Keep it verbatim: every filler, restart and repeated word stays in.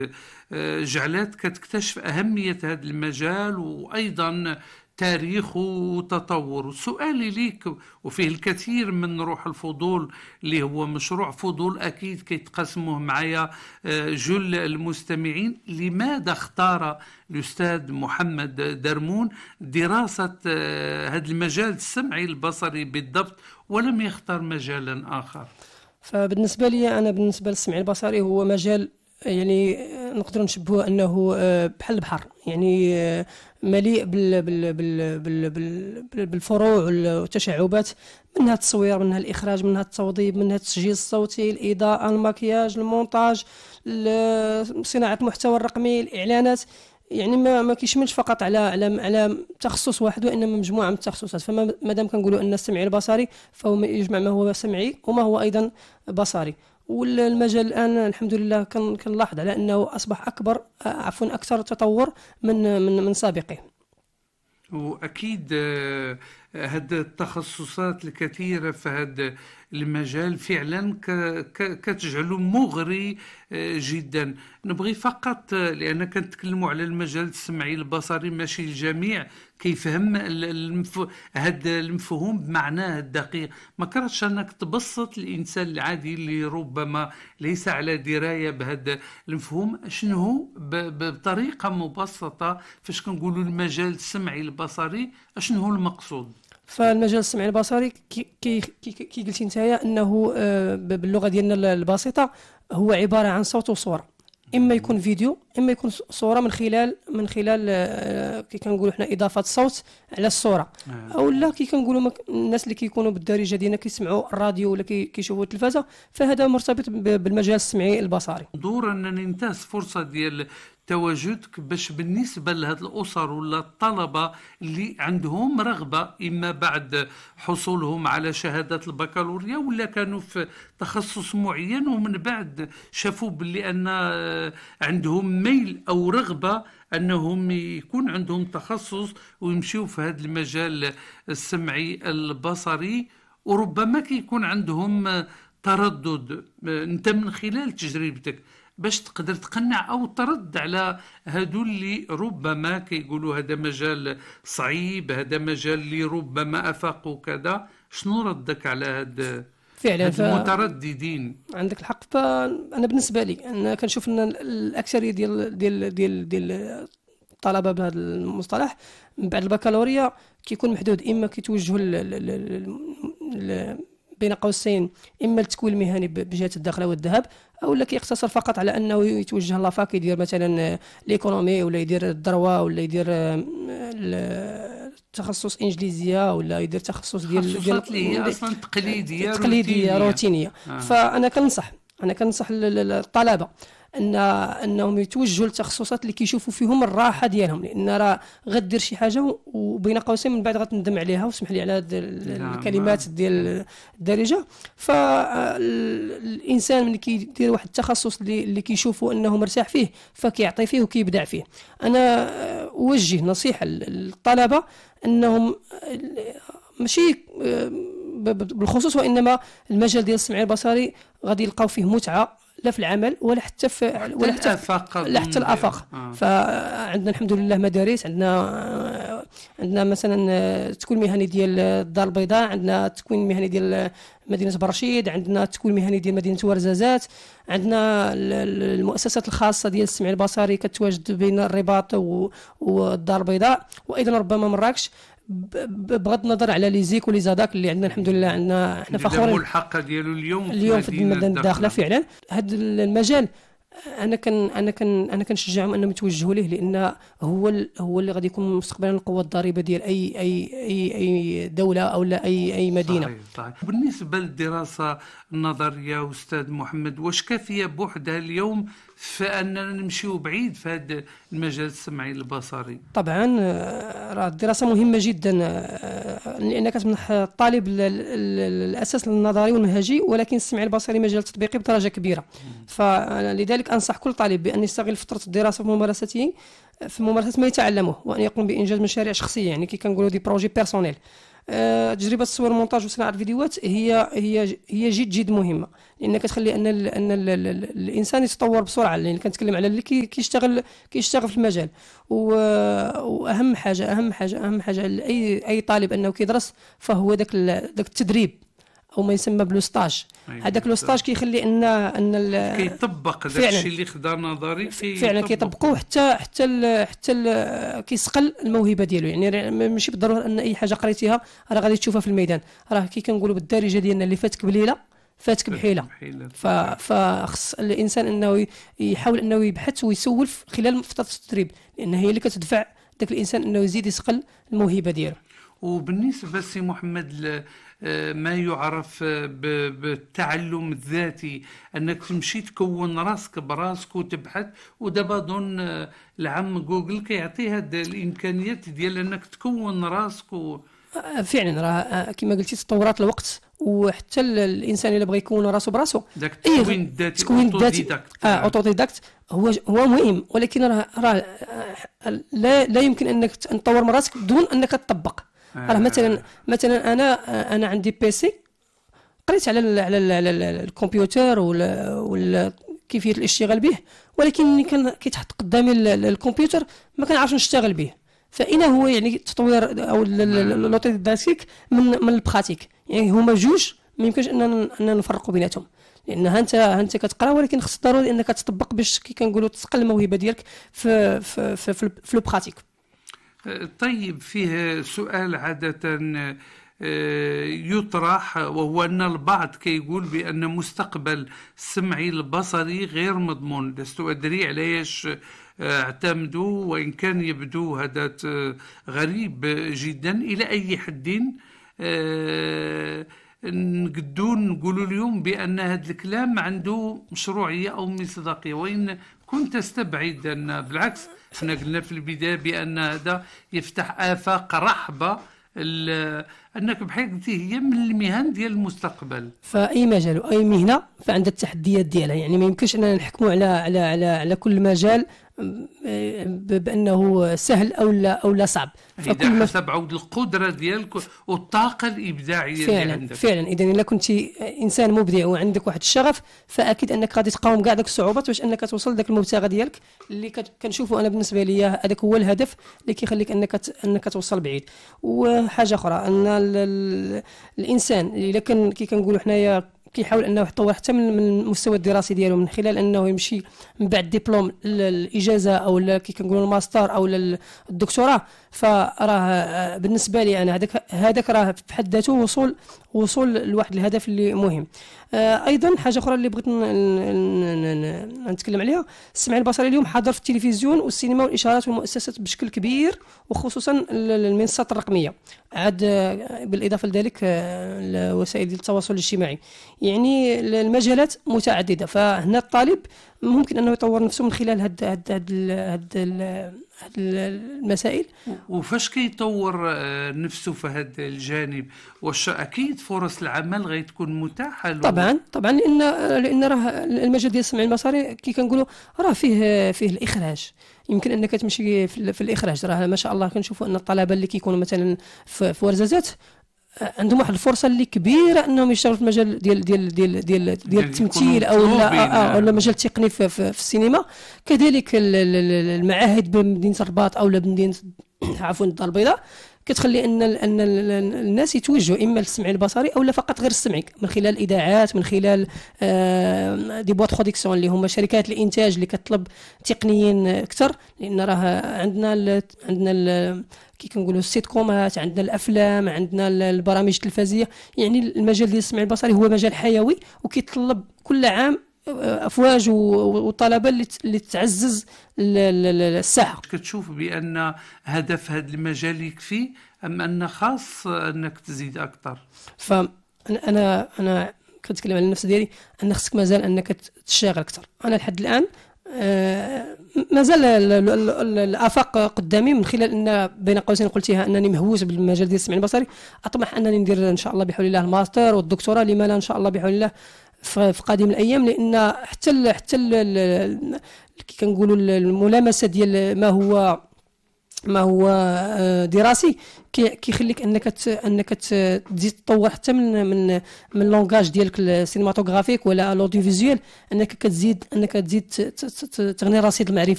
جعلات كتكتشف أهمية هذا المجال وأيضا تاريخه وتطوره. سؤالي ليك وفيه الكثير من روح الفضول اللي هو مشروع فضول أكيد كيتقسموه معايا جل المستمعين، لماذا اختار الأستاذ محمد درمون دراسة هذا المجال السمعي البصري بالضبط ولم يختار مجالا آخر؟ فبالنسبة لي أنا، بالنسبة للسمع البصري هو مجال يعني نقدر نشبهه أنه بحال البحر، يعني مليء بال بال بال بال بال بالفروع والتشعبات، منها التصوير، منها الإخراج، منها التوظيف، منها التسجيل الصوتي، الإضاءة، المكياج، المونتاج، صناعة المحتوى الرقمي، الإعلانات. يعني ما ما كيشملش فقط على على على تخصص واحد، وانما مجموعه من التخصصات. فما دام كنقولوا ان السمعي البصري فهو يجمع ما هو سمعي وما هو ايضا بصري. والمجال الان الحمد لله كنلاحظ على انه اصبح اكبر عفوا اكثر تطور من من من سابقه. واكيد هذه التخصصات الكثيره في هذا المجال فعلا كتجعله مغري جدا. نبغي فقط لان كنتكلموا على المجال السمعي البصري ماشي الجميع كيفهم المف... هذا المفهوم بمعناه الدقيق. ما كرهتش انك تبسط الانسان العادي اللي ربما ليس على درايه بهذا المفهوم شنو هو ب... بطريقه مبسطه. فاش كنقولوا المجال السمعي البصري شنو هو المقصود؟ فالمجال السمعي البصري كي كي كي قلتي نتايا انه باللغه ديالنا البسيطه هو عباره عن صوت وصوره، اما يكون فيديو اما يكون صوره من خلال من خلال كي كنقولوا حنا اضافه الصوت على الصوره، او لا كي كنقولوا الناس اللي كيكونوا بالدارجه ديالنا كيسمعوا الراديو ولا كيشوفوا التلفازه، فهذا مرتبط بالمجال السمعي البصري. دور انني ننتهز فرصه ديال تواجدك باش بالنسبة لهذه الأسر ولا الطلبة اللي عندهم رغبة إما بعد حصولهم على شهادة البكالوريا ولا كانوا في تخصص معين ومن بعد شافوا باللي أن عندهم ميل أو رغبة أنهم يكون عندهم تخصص ويمشيوا في هذا المجال السمعي البصري، وربما كيكون عندهم تردد. أنت من خلال تجربتك باش تقدر تقنع او ترد على هادو اللي ربما كيقولوا هذا مجال صعيب، هذا مجال اللي ربما افاقوا كذا، شنو ردك على هاد فعلا هاد المترددين؟ عندك الحق. فانا بالنسبه لي انا كنشوف ان الاكثريه ديال ديال ديال ديال الطلبه بهذا المصطلح من بعد البكالوريا كيكون محدود، اما كيتوجهوا بين قوسين اما التكوين المهني بجهه الداخله والذهاب، او لا كيقتصر فقط على انه يتوجه لافاك يدير مثلا ليكونومي ولا يدير الذروه ولا يدير تخصص انجليزيه ولا يدير تخصص ديال ديال اللي هي اصلا تقليديه تقليديه روتينيه. آه. فانا كنصح انا كنصح الطلبه ان انهم يتوجهوا للتخصصات اللي كيشوفوا فيهم الراحه ديالهم، لان راه غدير شي حاجه وبين قوسين من بعد غتندم عليها، واسمح لي على هذه الكلمات ديال الدارجه. فالانسان ملي كيدير واحد التخصص اللي, اللي كيشوفوا انه مرتاح فيه فكيعطي فيه وكيبدع فيه. انا اوجه نصيحه للطلبه انهم ماشي بالخصوص وانما المجال ديال السمعي البصري غادي يلقاو فيه متعه لا في العمل ولا حتى في ولا حتى لا حتى الافاق. آه. فعندنا الحمد لله مدارس، عندنا عندنا مثلا تكوين مهني ديال الدار البيضاء، عندنا تكوين مهني ديال مدينه برشيد، عندنا تكوين مهني ديال مدينه ورزازات، عندنا المؤسسات الخاصه ديال السمع البصري كتواجد بين الرباط والدار البيضاء، وايضا ربما مراكش، بغض النظر على لي زيك ولي زاداك اللي عندنا الحمد لله. عندنا احنا فخورين الملحقه ديالو اليوم اليوم في المدينه الداخله. فعلا هذا المجال انا كان انا كان انا كنشجعهم انهم يتوجهوا ليه، لان هو هو اللي غادي يكون مستقبلا القوه الضاربه ديال اي اي اي اي دوله او لا اي اي مدينه. صحيح صحيح. بالنسبه للدراسه النظريه استاذ محمد، واش كافيه بوحدها اليوم في اننا نمشيو بعيد في هذا المجال السمعي البصري؟ طبعا راه الدراسه مهمه جدا، لان كتمنح الطالب الاساس النظري والمنهجي، ولكن السمعي البصري مجال تطبيقي بدرجه كبيره. فلذلك انصح كل طالب بان يستغل فتره الدراسه في ممارسته في ممارسه ما يتعلمه، وان يقوم بانجاز مشاريع شخصيه، يعني كي كنقولوا دي بروجي بيرسونيل. آه، تجربه التصوير والمونتاج وصناعه الفيديوهات هي هي هي جد جد مهمه، لان كتخلي ان ال ان ال ال الانسان يتطور بسرعه، لان كنتكلم على اللي كي- كيشتغل كيشتغل في المجال. و- واهم حاجه اهم حاجه اهم حاجه لاي اي طالب انه كيدرس، فهو داك ال- داك التدريب او ما يسمى بلو ستاج. أيوة. هذاك لو ستاج كيخلي ان ان ال- كيطبق داك فعلاً. الشيء اللي خدا نظري فعلا كيطبقوه حتى حتى ال حتى ال كيسقل الموهبه ديالو. يعني ماشي بالضروره ان اي حاجه قريتيها راه غادي تشوفها في الميدان، راه كي كنقولوا بالدارجه ديالنا اللي فاتك بليله فاتك بحيله. ف- فخص الانسان انه يحاول انه يبحث ويسولف خلال فتره التدريب، لان هي اللي كتدفع ذاك الانسان انه يزيد يسقل الموهبه ديالو. وبالنسبة سي محمد ل- آه، ما يعرف آه، ب- بالتعلم الذاتي، أنك تمشي تكون راسك براسك وتبحث، ودابا ظن آه، العم جوجل كيعطي هاد الإمكانيات ديال أنك تكون راسك و... آه، فعلا راه كما قلتي تطورات الوقت، وحتى ال- الانسان اللي بغى يكون راسو براسو داك أي التكوين الذاتي التكوين الذاتي أوتوديداكت. اه اوتوديداكت هو هو مهم، ولكن راه راه آه، لا لا يمكن انك تطور من راسك بدون انك تطبق. راه مثلا مثلا انا آه، انا عندي بيسي، قريت على ال على ال على ال الكمبيوتر ولا ولا كيفيه الاشتغال به، ولكن ملي كان كيتحط قدامي ال- ال- الكمبيوتر ما كنعرفش نشتغل به. فإنا هو يعني التطوير او لوتوديداكتيك من من البراتيك، يعني هما جوج ما يمكنش اننا اننا نفرقوا بيناتهم، لان ها انت ها انت كتقرا، ولكن خص ضروري انك تطبق باش كي كنقولوا تسقل الموهبه ديالك في في في, في, في لو براتيك. طيب، فيه سؤال عادة آه، يطرح، وهو أن البعض كيقول بأن مستقبل السمعي البصري غير مضمون. لست أدري علاش آه، اعتمدوا، وإن كان يبدو هذا آه، غريب جدا. إلى أي حد آه، نقدو نقولوا اليوم بأن هذا الكلام عنده مشروعية أو مصداقية، وإن كنت استبعد أن بالعكس احنا قلنا في البداية بأن هذا يفتح آفاق رحبة، ال- أنك بحال قلتي هي من المهن ديال المستقبل. فاي مجال واي مهنه فعندها التحديات ديالها، يعني ما يمكنش اننا نحكموا على على على على كل مجال ب- بانه سهل او لا او لا صعب. إذا ما- حسب عود القدرة ديالك والطاقة الإبداعية اللي فعلا عندك. فعلا اذا الا كنت انسان مبدع وعندك واحد الشغف، فاكيد انك غادي تقاوم كاع داك الصعوبات باش انك توصل لذاك المبتغى ديالك اللي كت- كنشوفه انا بالنسبه لي هذاك هو الهدف اللي كيخليك انك ت- انك توصل بعيد. وحاجه اخرى ان ال- ال- الانسان الا كان كي كنقولوا حنايا كيحاول انه يطور حتى من من المستوى الدراسي ديالو، من خلال انه يمشي من بعد دبلوم ال- الاجازه او ال- كي كنقولوا الماستر او ال- الدكتوراه، فراه بالنسبه لي انا هذاك هذاك راه بحد ذاته وصول وصول لواحد الهدف اللي مهم. آه، ايضا حاجه اخرى اللي بغيت ن- ن- ن- ن- نتكلم عليها، السمع البصري اليوم حاضر في التلفزيون والسينما والاشارات والمؤسسات بشكل كبير، وخصوصا ال- المنصات الرقميه، عاد آه، بالاضافه لذلك آه، وسائل التواصل الاجتماعي. يعني المجالات متعدده، فهنا الطالب ممكن انه يطور نفسه من خلال هاد هاد هاد ال- هاد ال- هاد المسائل. وفاش كيطور آه، نفسه في هذا الجانب، واش اكيد فرص العمل غتكون متاحه له؟ طبعا طبعا لان لان راه المجال ديال السمع البصري كي كنقولوا راه فيه فيه الاخراج، يمكن انك تمشي في, ال- في الاخراج. راه ما شاء الله كنشوفوا ان الطلبه اللي كيكونوا مثلا في, في ورزازات عندهم واحد الفرصه اللي كبيره انهم يشتغلوا في المجال ديال ديال ديال ديال, ديال التمثيل او لا ولا مجال تقني في, في, في السينما. كذلك ال- ال- المعاهد بمدينه الرباط او بمدينه عفوا الدار البيضاء كتخلي ان ال ان ال الناس يتوجهوا اما للسمع البصري او لا فقط غير السمعي، من خلال الاذاعات، من خلال آه دي بواط برودكسيون اللي هما شركات الانتاج اللي كتطلب تقنيين اكثر، لان راه عندنا ال عندنا ال كي كنقولوا السيت كومات، عندنا الافلام، عندنا البرامج التلفزيونيه. يعني المجال ديال السمع البصري هو مجال حيوي وكيتطلب كل عام افواج وطلبه اللي تعزز الساحه. كتشوف بان هدف هذا المجال يكفي، ام ان خاص انك تزيد اكثر؟ فانا انا انا كنتكلم على النفس ديالي ان خصك مازال انك تشتغل اكثر. انا لحد الان آه مازال الافاق قدامي، من خلال ان بين قوسين قلتيها انني مهووس بالمجال ديال السمع البصري. اطمح انني ندير ان شاء الله بحول الله الماستر والدكتوراه، لما لا ان شاء الله بحول الله في قادم الايام، لان حتى ال حتى ال كي كنقولوا الملامسه ديال ما هو ما هو آه، دراسي كي- كيخليك انك ت- انك ت- تزيد تطور حتى من من من لونغاج ديالك السينماتوغرافيك ولا لوديو فيزيوال، انك كتزيد انك تزيد ت- ت- ت- تغني رصيد المعرفي